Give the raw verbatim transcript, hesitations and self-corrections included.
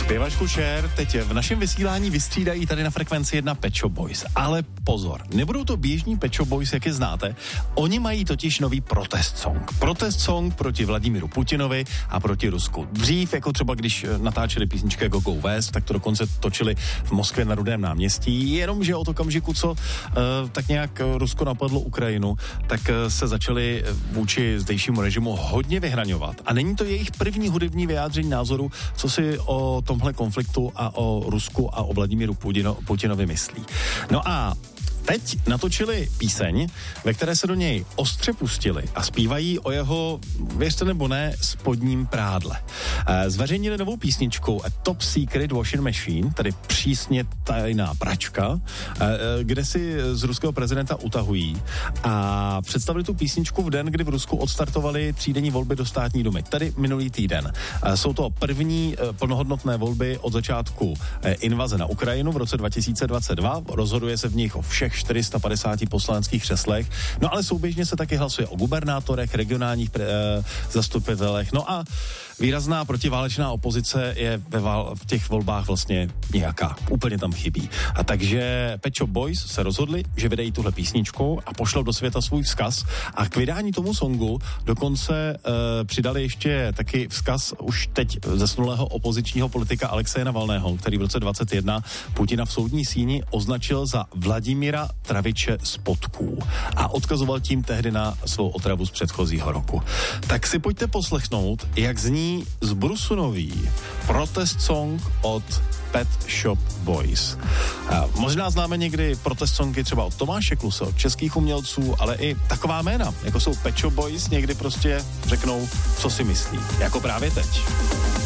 Zpěvačku Cher teď v našem vysílání vystřídají tady na frekvenci jedna Pet Shop Boys. Ale pozor, nebudou to běžní Pet Shop Boys, jak je znáte. Oni mají totiž nový protest song. Protest song proti Vladimíru Putinovi a proti Rusku. Dřív, jako třeba když natáčeli písničku Go Go West, tak to dokonce točili v Moskvě na Rudém náměstí. Jenomže od okamžiku, co uh, tak nějak Rusko napadlo Ukrajinu, tak uh, se začali vůči zdejšímu režimu hodně vyhraňovat. A není to jejich první hudební vyjádření názoru, co si o tomhle konfliktu a o Rusku a o Vladimíru Putino, Putinovi myslí. No a teď natočili píseň, ve které se do něj ostře pustili a zpívají o jeho, věřte nebo ne, spodním prádle. Zveřejnili novou písničku A Top Secret Washing Machine, tedy přísně tajná pračka, kde si z ruského prezidenta utahují a představili tu písničku v den, kdy v Rusku odstartovaly třídenní volby do státní dumy, tedy minulý týden. Jsou to první plnohodnotné volby od začátku invaze na Ukrajinu v roce dva tisíce dvacet dva. Rozhoduje se v nich o všech čtyři sta padesát poslaneckých křeslech. No ale souběžně se taky hlasuje o gubernátorech, regionálních pre, e, zastupitelech. No a výrazná protiválečná opozice je ve vál, v těch volbách vlastně nějaká. Úplně tam chybí. A takže Pet Shop Boys se rozhodli, že vydají tuhle písničku a pošlou do světa svůj vzkaz. A k vydání tomu songu dokonce e, přidali ještě taky vzkaz už teď zesnulého opozičního politika Alexeje Navalného, který v roce dvacet jedna Putina v soudní síni označil za Vladimíra Traviče z Podků a odkazoval tím tehdy na svou otravu z předchozího roku. Tak si pojďte poslechnout, jak zní z brusu nový protest song od Pet Shop Boys. A možná známe někdy protest songy třeba od Tomáše Kluse, od českých umělců, ale i taková jména, jako jsou Pet Shop Boys, někdy prostě řeknou, co si myslí. Jako právě teď.